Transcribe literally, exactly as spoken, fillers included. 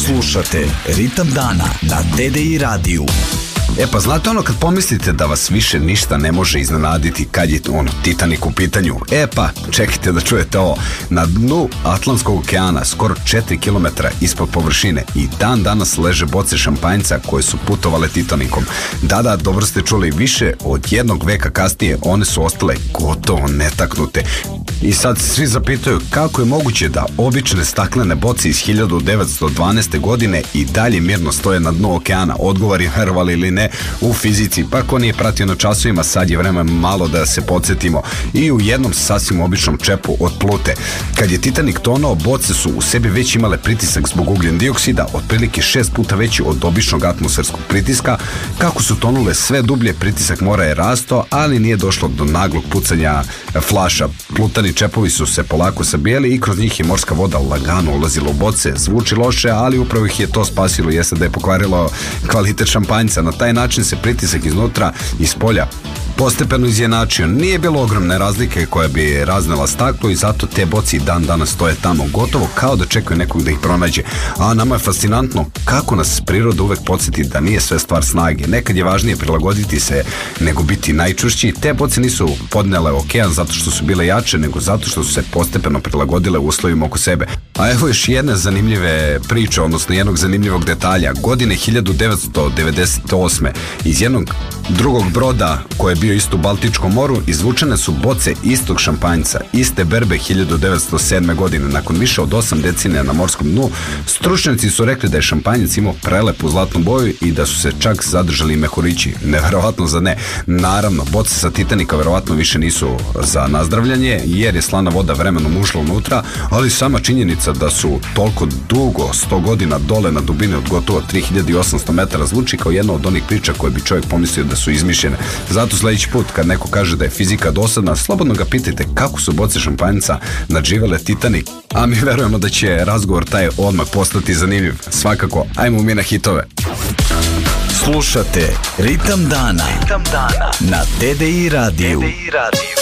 Slušate Ritam dana na D D I radiju. E pa znate ono kad pomislite da vas više ništa ne može iznenaditi kad je ono Titanik u pitanju? E pa čekajte da čujete ovo. Na dnu Atlantskog okeana, skoro četiri kilometra ispod površine, i dan danas leže boce šampanjca koje su putovale Titanikom. Da, da, dobro ste čuli, više od jednog veka kasnije one su ostale gotovo netaknute. I sad se svi zapitaju kako je moguće da obične staklene boce iz hiljadu devetsto dvanaeste. godine i dalje mirno stoje na dnu okeana. Odgovor je, verovali ili ne, u fizici. Pa ko nije pratio na časovima, sad je vreme malo da se podsjetimo. I u jednom sasvim običnom čepu od Plute. Kad je Titanik tonuo, boce su u sebi već imale pritisak zbog ugljen dioksida, otprilike šest puta veći od običnog atmosferskog pritiska. Kako su tonule sve dublje, pritisak mora je rastao, ali nije došlo do naglog pucanja flaša. Plutani čepovi su se polako sabijeli i kroz njih je morska voda lagano ulazila u boce. Zvuči loše, ali upravo ih je to spasilo, jeste da je pokvarilo kvalitet šampanjca. Na taj način se pritisak iznutra i s polja postepeno izjednačio. Nije bilo ogromne razlike koja bi raznela staklo i zato te boce i dan danas stoje tamo, gotovo kao da čekaju nekog da ih pronađe. A nama je fascinantno kako nas priroda uvek podsjeti da nije sve stvar snage. Nekad je važnije prilagoditi se nego biti najčvršći. Te boce nisu podnele okean zato što su bile jače, nego zato što su se postepeno prilagodile uslovima oko sebe. A evo još jedne zanimljive priče, odnosno jednog zanimljivog detalja. Godine hiljadu devetsto devedeset osme. iz jednog drugog broda koji je bio isto u Baltičkom moru izvučene su boce istog šampanjca, iste berbe hiljadu devetsto sedme. godine. Nakon više od osam decenija na morskom dnu, stručnjaci su rekli da je šampanjac imao prelepu zlatnu boju i da su se čak zadržali i mehurići. Neverovatno za ne. Naravno, boce sa Titanika verovatno više nisu za nazdravljanje, jer je slana voda vremenom ušla unutra, ali sama činjenica da su toliko dugo, sto godina dole na dubini od gotovo tri hiljade osamsto metara zvuči kao jedna od onih priča koje bi čovjek pomislio da su izmišljene. Zato sledeći put kad neko kaže da je fizika dosadna, slobodno ga pitajte kako su boce šampanjca nadživele Titanik. A mi verujemo da će razgovor taj odmah postati zanimljiv. Svakako, ajmo mi na hitove. Slušate Ritam dana, Ritam dana na D D I radiju.